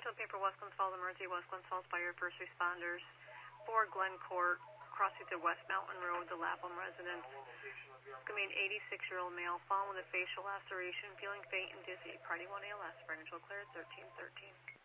Paper, West Glens Falls Emergency, West Glens Falls Fire, first responders, 4 Glen Court, crossing to West Mountain Road, the Lapham residence. It's going to be an 86-year-old male, fallen with a facial laceration, feeling faint and dizzy. Party 1 ALS, Brandon clear at 1313.